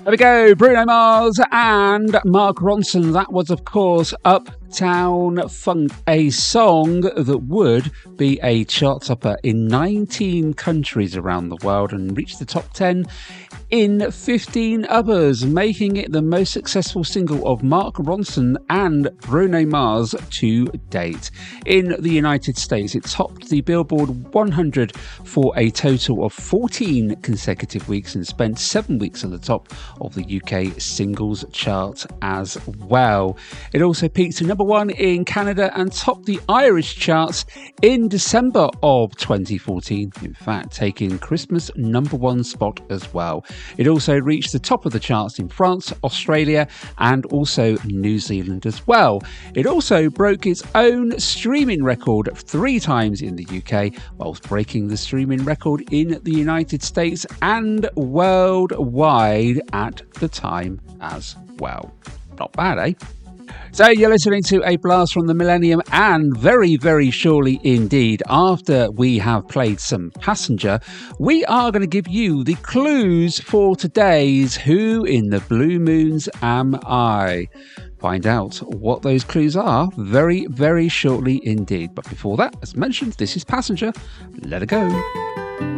There we go, Bruno Mars and Mark Ronson. That was, of course, Uptown Funk, a song that would be a chart topper in 19 countries around the world and reach the top 10 in 15 others, making it the most successful single of Mark Ronson and Bruno Mars to date. In the United States, it topped the Billboard 100 for a total of 14 consecutive weeks and spent 7 weeks on the top of the UK singles chart as well. It also peaked to number 1 in Canada and topped the Irish charts in December of 2014, in fact taking Christmas number 1 spot as well. It also reached the top of the charts in France, Australia and also New Zealand as well. It also broke its own streaming record 3 times in the UK, whilst breaking the streaming record in the United States and worldwide at the time as well. Not bad, eh? So you're listening to a blast from the millennium, and very, very surely indeed, after we have played some Passenger, we are going to give you the clues for today's Who in the Blue Moons Am I? Find out what those clues are very, very shortly indeed. But before that, as mentioned, this is Passenger. Let it go.